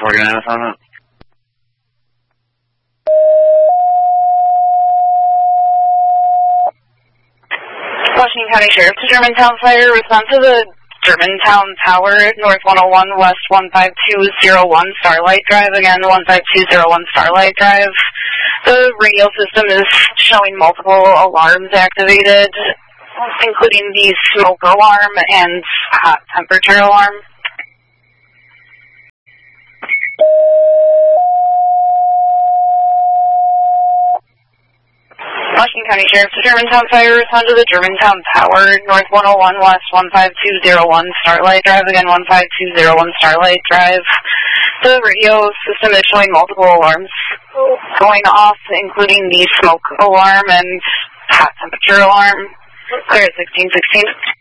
49 on it. Washington County Sheriff to Germantown Fire. Respond to the Germantown Tower, North 101, West 15201 Starlight Drive. Again, 15201 Starlight Drive. The radio system is showing multiple alarms activated, including the smoke alarm and hot temperature alarm. Washington County Sheriff to Germantown Fire. Respond to the Germantown Tower, North 101, West 15201 Starlight Drive. Again, 15201 Starlight Drive. The radio system is showing multiple alarms going off, including the smoke alarm and hot temperature alarm. Clear at 1616.